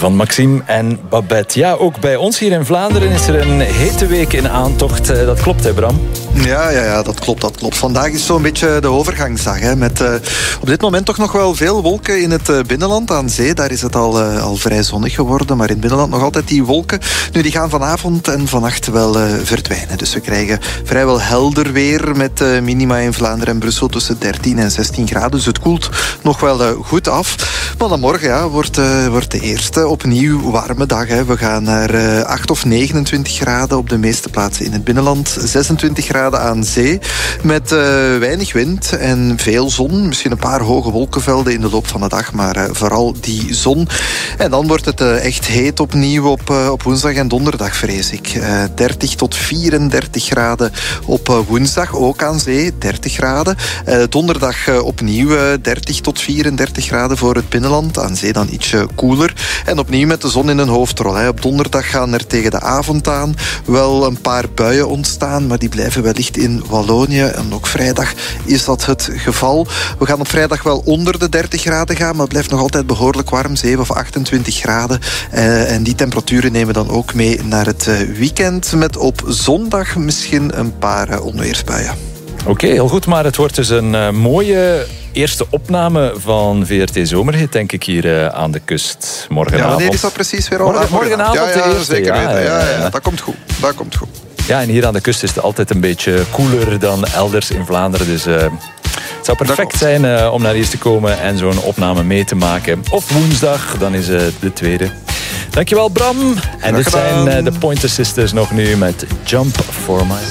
van Maxime en Babette. Ja, ook bij ons hier in Vlaanderen is er een hete week in aantocht. Dat klopt, hè Bram? Ja, dat klopt. Vandaag is zo'n beetje de overgangsdag. Hè, met op dit moment toch nog wel veel wolken in het binnenland. Aan zee, daar is het al vrij zonnig geworden. Maar in het binnenland nog altijd die wolken. Nu, die gaan vanavond en vannacht wel verdwijnen. Dus we krijgen vrijwel helder weer met minima in Vlaanderen en Brussel tussen 13 en 16 graden. Dus het koelt nog wel goed af. Maar dan morgen wordt de eerste opnieuw warme dag. Hè. We gaan naar 8 of 29 graden op de meeste plaatsen in het binnenland. 26 graden aan zee. Met weinig wind en veel zon. Misschien een paar hoge wolkenvelden in de loop van de dag. Maar vooral die zon. En dan wordt het echt heet opnieuw op woensdag en donderdag, vrees ik. 30 tot 34 graden op woensdag. Ook aan zee, 30 graden. Donderdag opnieuw 30 tot 34 graden voor het binnenland. Aan zee dan ietsje koeler. En opnieuw met de zon in een hoofdrol. Hè. Op donderdag gaan er tegen de avond aan wel een paar buien ontstaan. Maar die blijven wellicht in Wallonië. En ook vrijdag is dat het geval. We gaan op vrijdag wel onder de 30 graden gaan. Maar het blijft nog altijd behoorlijk warm. 7 of 28 graden. En die temperaturen nemen dan ook mee naar het weekend. Met op zondag misschien een paar onweersbuien. Oké, heel goed. Maar het wordt dus een mooie eerste opname van VRT Zomerhit, denk ik, hier aan de kust. Morgenavond. Ja, wanneer is dat precies weer al? Morgenavond de eerste. Zeker weten. Ja, dat komt goed. Ja, en hier aan de kust is het altijd een beetje koeler dan elders in Vlaanderen. Dus het zou perfect zijn om naar hier te komen en zo'n opname mee te maken. Of woensdag, dan is de tweede. Dankjewel, Bram. En dit zijn de Pointer Sisters nog nu met Jump for My Love.